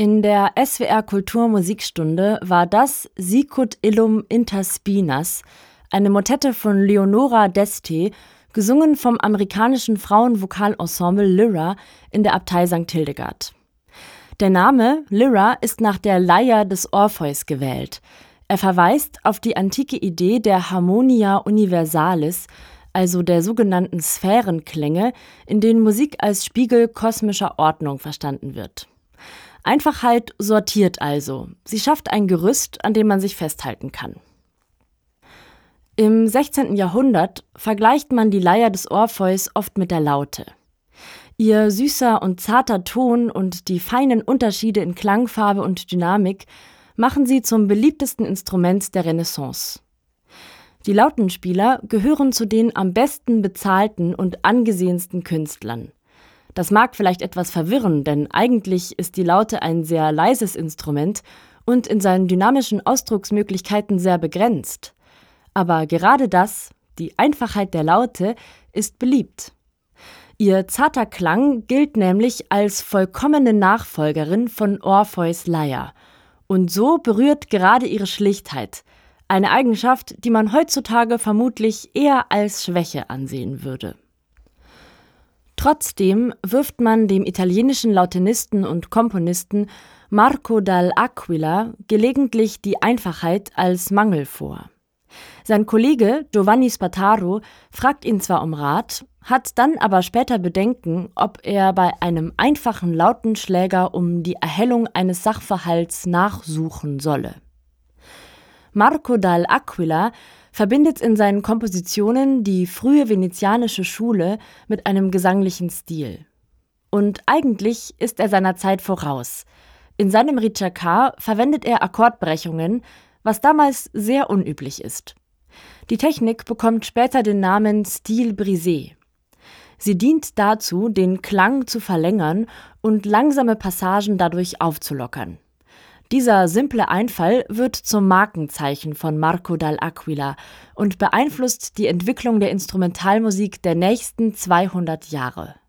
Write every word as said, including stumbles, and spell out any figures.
In der S W R Kultur-Musikstunde war das Sicut illum inter spinas, eine Motette von Leonora d'Este, gesungen vom amerikanischen Frauenvokalensemble Lyra in der Abtei Sankt Hildegard. Der Name Lyra ist nach der Leier des Orpheus gewählt. Er verweist auf die antike Idee der Harmonia universalis, also der sogenannten Sphärenklänge, in denen Musik als Spiegel kosmischer Ordnung verstanden wird. Einfachheit sortiert also. Sie schafft ein Gerüst, an dem man sich festhalten kann. Im sechzehnten Jahrhundert vergleicht man die Leier des Orpheus oft mit der Laute. Ihr süßer und zarter Ton und die feinen Unterschiede in Klangfarbe und Dynamik machen sie zum beliebtesten Instrument der Renaissance. Die Lautenspieler gehören zu den am besten bezahlten und angesehensten Künstlern. Das mag vielleicht etwas verwirren, denn eigentlich ist die Laute ein sehr leises Instrument und in seinen dynamischen Ausdrucksmöglichkeiten sehr begrenzt. Aber gerade das, die Einfachheit der Laute, ist beliebt. Ihr zarter Klang gilt nämlich als vollkommene Nachfolgerin von Orpheus' Leier. Und so berührt gerade ihre Schlichtheit, eine Eigenschaft, die man heutzutage vermutlich eher als Schwäche ansehen würde. Trotzdem wirft man dem italienischen Lautenisten und Komponisten Marco dall'Aquila gelegentlich die Einfachheit als Mangel vor. Sein Kollege Giovanni Spataro fragt ihn zwar um Rat, hat dann aber später Bedenken, ob er bei einem einfachen Lautenschläger um die Erhellung eines Sachverhalts nachsuchen solle. Marco dall'Aquila verbindet in seinen Kompositionen die frühe venezianische Schule mit einem gesanglichen Stil. Und eigentlich ist er seiner Zeit voraus. In seinem Ricercar verwendet er Akkordbrechungen, was damals sehr unüblich ist. Die Technik bekommt später den Namen Style brisé. Sie dient dazu, den Klang zu verlängern und langsame Passagen dadurch aufzulockern. Dieser simple Einfall wird zum Markenzeichen von Marco dall'Aquila und beeinflusst die Entwicklung der Instrumentalmusik der nächsten zweihundert Jahre.